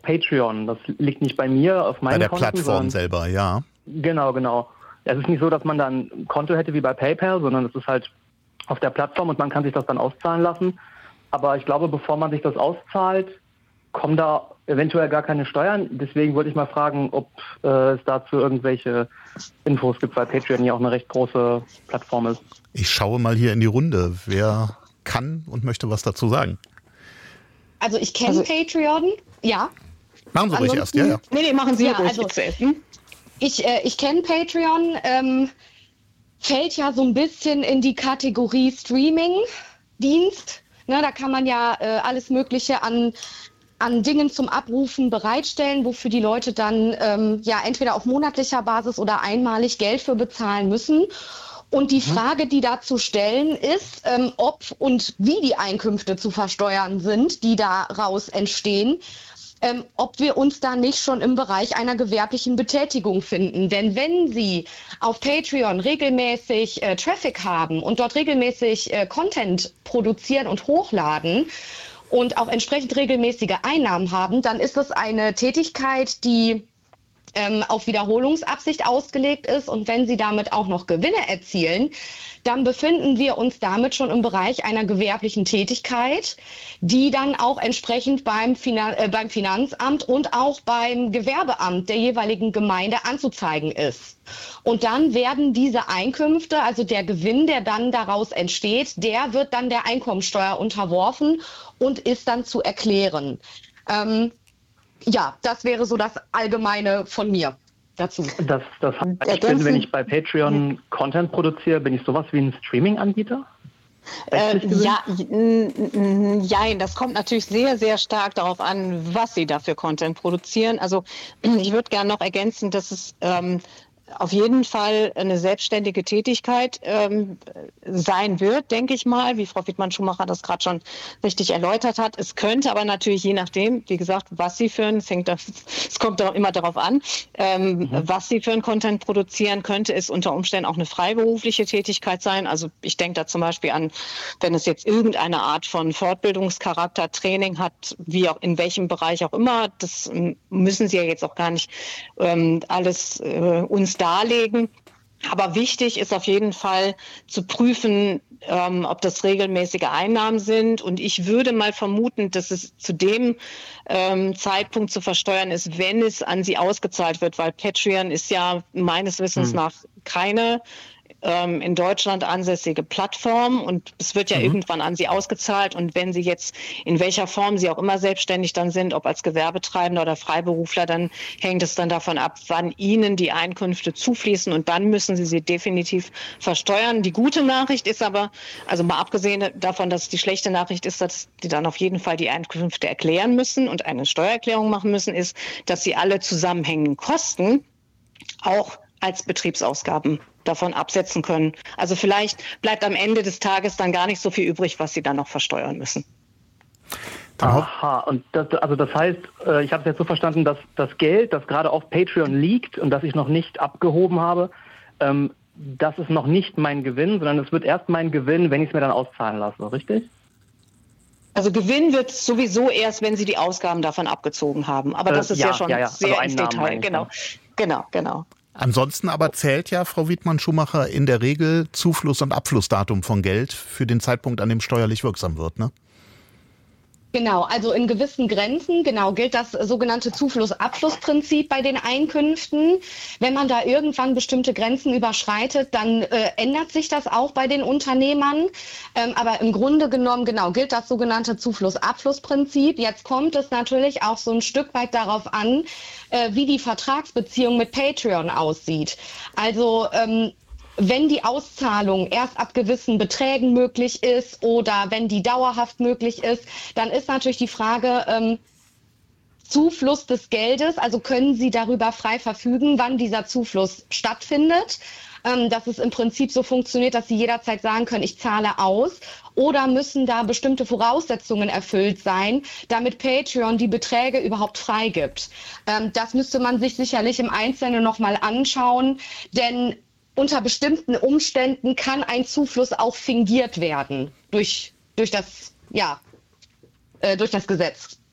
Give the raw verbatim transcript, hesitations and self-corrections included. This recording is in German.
Patreon. Das liegt nicht bei mir, auf meinen Bei der Konten, Plattform selber, ja. Genau, genau. Es ist nicht so, dass man dann ein Konto hätte wie bei PayPal, sondern es ist halt auf der Plattform und man kann sich das dann auszahlen lassen. Aber ich glaube, bevor man sich das auszahlt, kommen da eventuell gar keine Steuern. Deswegen wollte ich mal fragen, ob äh, es dazu irgendwelche Infos gibt, weil Patreon ja auch eine recht große Plattform ist. Ich schaue mal hier in die Runde. Wer kann und möchte was dazu sagen? Also ich kenne also, Patreon, ja. Machen Sie ruhig erst, ja, ja. Nee, nee, machen Sie ja, ruhig. Also, hm? Ich, äh, ich kenne Patreon, ähm, fällt ja so ein bisschen in die Kategorie Streaming-Dienst. Ne, da kann man ja äh, alles Mögliche an, an Dingen zum Abrufen bereitstellen, wofür die Leute dann ähm, ja entweder auf monatlicher Basis oder einmalig Geld für bezahlen müssen. Und die Frage, die da zu stellen ist, ähm, ob und wie die Einkünfte zu versteuern sind, die daraus entstehen. Ähm, ob wir uns da nicht schon im Bereich einer gewerblichen Betätigung finden. Denn wenn Sie auf Patreon regelmäßig äh, Traffic haben und dort regelmäßig äh, Content produzieren und hochladen und auch entsprechend regelmäßige Einnahmen haben, dann ist es eine Tätigkeit, die ähm, auf Wiederholungsabsicht ausgelegt ist. Und wenn Sie damit auch noch Gewinne erzielen, dann befinden wir uns damit schon im Bereich einer gewerblichen Tätigkeit, die dann auch entsprechend beim, Finan- äh, beim Finanzamt und auch beim Gewerbeamt der jeweiligen Gemeinde anzuzeigen ist. Und dann werden diese Einkünfte, also der Gewinn, der dann daraus entsteht, der wird dann der Einkommensteuer unterworfen und ist dann zu erklären. Ähm, ja, das wäre so das Allgemeine von mir dazu. Das, das heißt, ich bin, wenn ich bei Patreon Content produziere, bin ich sowas wie ein Streaming-Anbieter? Äh, ja, nein, das kommt natürlich sehr, sehr stark darauf an, was Sie da für Content produzieren. Also ich würde gerne noch ergänzen, dass es ähm, auf jeden Fall eine selbstständige Tätigkeit ähm, sein wird, denke ich mal, wie Frau Wiedmann-Schumacher das gerade schon richtig erläutert hat. Es könnte aber natürlich je nachdem, wie gesagt, was Sie für ein, es, hängt, es kommt auch immer darauf an, ähm, mhm. was Sie für ein Content produzieren, könnte es unter Umständen auch eine freiberufliche Tätigkeit sein. Also ich denke da zum Beispiel an, wenn es jetzt irgendeine Art von Fortbildungscharakter, Training hat, wie auch in welchem Bereich auch immer, das müssen Sie ja jetzt auch gar nicht ähm, alles äh, uns darlegen. Aber wichtig ist auf jeden Fall zu prüfen, ähm, ob das regelmäßige Einnahmen sind. Und ich würde mal vermuten, dass es zu dem ähm, Zeitpunkt zu versteuern ist, wenn es an Sie ausgezahlt wird, weil Patreon ist ja meines Wissens hm. nach keine ähm, in Deutschland ansässige Plattform und es wird ja mhm. irgendwann an Sie ausgezahlt. Und wenn Sie jetzt, in welcher Form Sie auch immer selbstständig dann sind, ob als Gewerbetreibender oder Freiberufler, dann hängt es dann davon ab, wann Ihnen die Einkünfte zufließen und dann müssen Sie sie definitiv versteuern. Die gute Nachricht ist aber, also mal abgesehen davon, dass die schlechte Nachricht ist, dass die dann auf jeden Fall die Einkünfte erklären müssen und eine Steuererklärung machen müssen, ist, dass Sie alle zusammenhängenden Kosten auch als Betriebsausgaben davon absetzen können. Also vielleicht bleibt am Ende des Tages dann gar nicht so viel übrig, was Sie dann noch versteuern müssen. Aha, und das, also das heißt, ich habe es jetzt so verstanden, dass das Geld, das gerade auf Patreon liegt und das ich noch nicht abgehoben habe, ähm, das ist noch nicht mein Gewinn, sondern es wird erst mein Gewinn, wenn ich es mir dann auszahlen lasse, richtig? Also Gewinn wird sowieso erst, wenn Sie die Ausgaben davon abgezogen haben. Aber das ist ja, ja schon ja, ja. sehr also ins Detail. Genau, genau, genau. Ansonsten aber zählt ja, Frau Wiedmann-Schumacher, in der Regel Zufluss- und Abflussdatum von Geld für den Zeitpunkt, an dem steuerlich wirksam wird, ne? Genau, also in gewissen Grenzen, genau, gilt das sogenannte Zufluss-Abfluss-Prinzip bei den Einkünften. Wenn man da irgendwann bestimmte Grenzen überschreitet, dann äh, ändert sich das auch bei den Unternehmern. Ähm, aber im Grunde genommen, genau, gilt das sogenannte Zufluss-Abfluss-Prinzip. Jetzt kommt es natürlich auch so ein Stück weit darauf an, äh, wie die Vertragsbeziehung mit Patreon aussieht. Also ähm, wenn die Auszahlung erst ab gewissen Beträgen möglich ist oder wenn die dauerhaft möglich ist, dann ist natürlich die Frage, ähm, Zufluss des Geldes, also können Sie darüber frei verfügen, wann dieser Zufluss stattfindet, ähm, dass es im Prinzip so funktioniert, dass Sie jederzeit sagen können, ich zahle aus, oder müssen da bestimmte Voraussetzungen erfüllt sein, damit Patreon die Beträge überhaupt freigibt. Ähm, das müsste man sich sicherlich im Einzelnen nochmal anschauen, denn unter bestimmten Umständen kann ein Zufluss auch fingiert werden durch, durch das, ja, äh, durch das Gesetz.